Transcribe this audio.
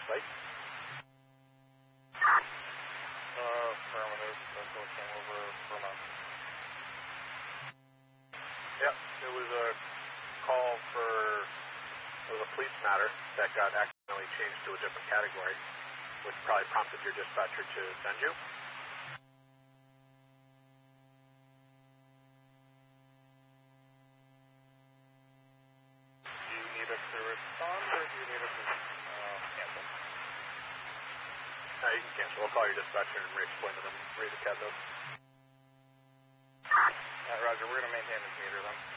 site? Affirmative. Vessel came over Vermont. Yep, it was a call for, it was a police matter that got accidentally changed to a different category, which probably prompted your dispatcher to send you. Do you need us to respond, or do you need us to cancel? You can cancel. We'll call your dispatcher and re-explain to them, read the CAD notes. Roger, we're going to maintain this meter then.